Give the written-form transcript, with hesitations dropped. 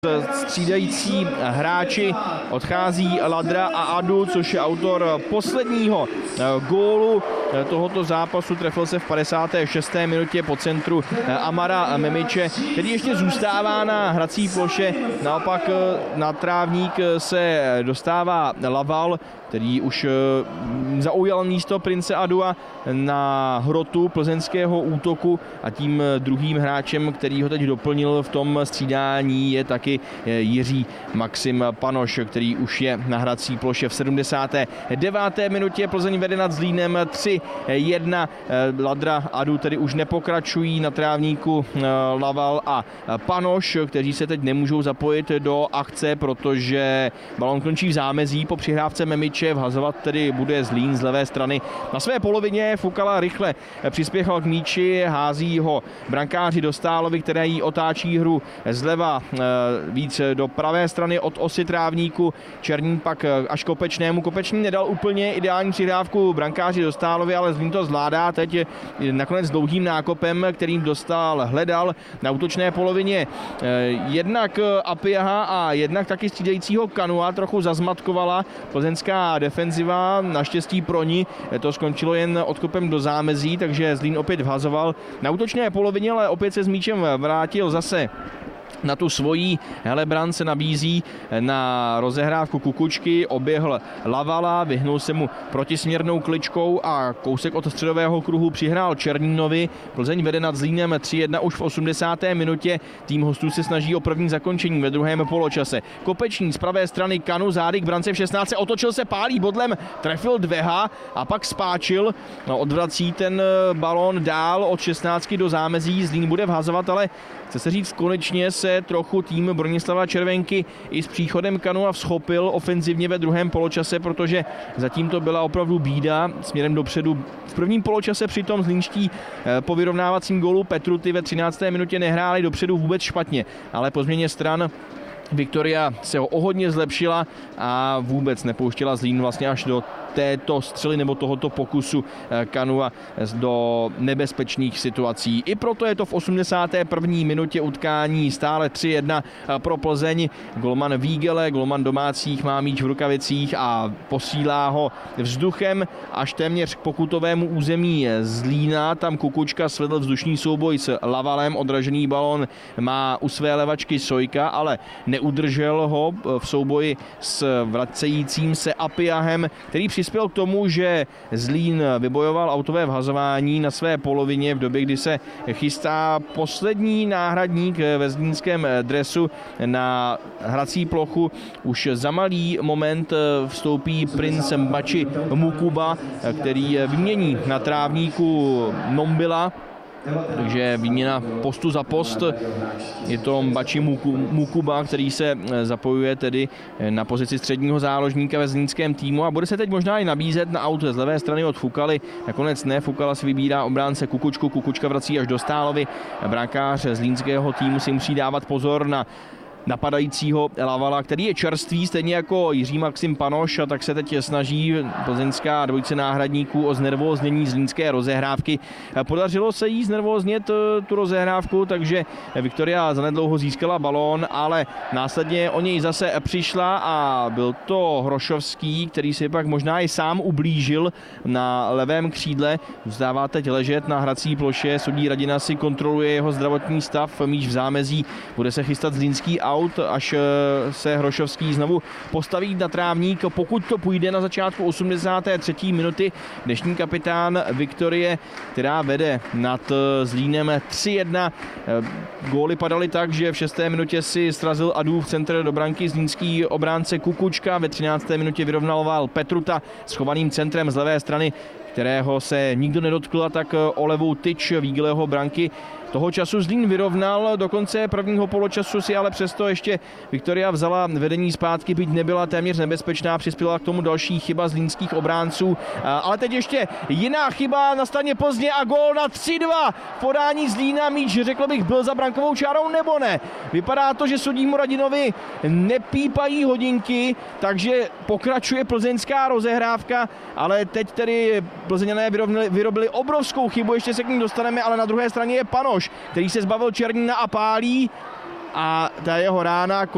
Střídající hráči odchází Ladra a Adu, což je autor posledního gólu tohoto zápasu. Trefil se v 56. minutě po centru Amara Memiče, který ještě zůstává na hrací ploše. Naopak na trávník se dostává Laval, který už zaujal místo Prince Adua na hrotu plzeňského útoku, a tím druhým hráčem, který ho teď doplnil v tom střídání, je taky Jiří Maxim Panoš, který už je na hrací ploše. V 79. minutě Plzeň vede nad Zlínem 3-1. Ladra Adu tedy už nepokračují, na trávníku Laval a Panoš, kteří se teď nemůžou zapojit do akce, protože balon končí v zámezí po přihrávce Memiče. Vhazovat tedy bude Zlín z levé strany. Na své polovině Fukala rychle přispěchal k míči, hází ho brankáři Dostálovi, který otáčí hru zleva víc do pravé strany od osy trávníku. Černý pak až Kopečnému. Kopečný nedal úplně ideální přihrávku brankáři Dostálovi, ale Zlín to zvládá teď nakonec dlouhým nákopem, kterým Dostál hledal na útočné polovině jednak Apiaha a jednak taky střídajícího Kanua. Trochu zazmatkovala plzeňská defenziva, naštěstí pro ní to skončilo jen odkopem do zámezí, takže Zlín opět vhazoval na útočné polovině, ale opět se s míčem vrátil zase na tu svojí. Helebrant se nabízí na rozehrávku Kukučky, oběhl Lavala, vyhnul se mu protisměrnou kličkou a kousek od středového kruhu přihrál Černínovi. Plzeň vede nad Zlínem 3-1 už v 80. minutě. Tým hostů se snaží o první zakončení ve druhém poločase. Kopečný z pravé strany, Kanu, zády k brance v 16. Otočil se, pálí bodlem, trefil Dveha a pak spáčil. Odvrací ten balón dál od 16 do zámezí. Zlín bude vhazovat, ale chce se říct, konečně se trochu tým Bronislava Červenky i s příchodem Kanua vzchopil ofenzivně ve druhém poločase, protože zatím to byla opravdu bída směrem dopředu. V prvním poločase přitom zlínští po vyrovnávacím gólu Petruty ve 13. minutě nehráli dopředu vůbec špatně, ale po změně stran Viktoria se ho o hodně zlepšila a vůbec nepouštěla Zlín vlastně až do této střely nebo tohoto pokusu Kanua do nebezpečných situací. I proto je to v 81. minutě utkání stále 3-1 pro Plzeň. Golman Vígele, golman domácích, má míč v rukavicích a posílá ho vzduchem až téměř k pokutovému území Zlína. Tam Kukučka svedl vzdušný souboj s Lavalem, odražený balon má u své levačky Sojka, ale neudržel ho v souboji s vracejícím se Apiahem, který přispěl k tomu, že Zlín vybojoval autové vhazování na své polovině v době, kdy se chystá poslední náhradník ve zlínském dresu na hrací plochu. Už za malý moment vstoupí Prince Mbači Mukuba, který vymění na trávníku Nombila. Takže výměna postu za post. Je to Mbači Mukuba, který se zapojuje tedy na pozici středního záložníka ve zlínském týmu a bude se teď možná i nabízet na aut z levé strany od Fukaly. Nakonec ne, Fukala si vybírá obránce Kukučku, Kukučka vrací až do Stálovy. Brankář zlínského týmu si musí dávat pozor na napadajícího Lavala, který je čerstvý, stejně jako Jiří Maxim Panoš, a tak se teď snaží plzeňská dvojice náhradníků o znervóznění zlínské rozehrávky. Podařilo se jí znervóznět tu rozehrávku, takže Viktoria zanedlouho získala balón, ale následně o něj zase přišla a byl to Hrošovský, který si pak možná i sám ublížil na levém křídle. Zůstává teď ležet na hrací ploše, soudí Radina si kontroluje jeho zdravotní stav, míč v zámezí, bude se chystat zlínský aut, až se Hrošovský znovu postaví na trávník. Pokud to půjde na začátku 83. minuty, dnešní kapitán Viktorie, která vede nad Zlínem 3-1. Góly padaly tak, že v 6. minutě si srazil Adův centr do branky zlínský obránce Kukučka. Ve 13. minutě vyrovnaloval Petruta schovaným centrem z levé strany, kterého se nikdo nedotkl, a tak o levou tyč Vígeleho branky. Toho času Zlín vyrovnal, do konce prvního poločasu si ale přesto ještě Viktoria vzala vedení zpátky, byť nebyla téměř nebezpečná, přispěla k tomu další chyba zlínských obránců. Ale teď ještě jiná chyba nastane pozdě a gól na 3-2. Podání Zlína, míč, řekl bych, byl za brankovou čárou nebo ne. Vypadá to, že sudímu Radinovi nepípají hodinky, takže pokračuje plzeňská rozehrávka, ale teď tedy Plzeňané vyrobili obrovskou chybu, ještě se k ní dostaneme, ale na druhé straně je Panoš, který se zbavil Černína a pálí, a ta jeho rána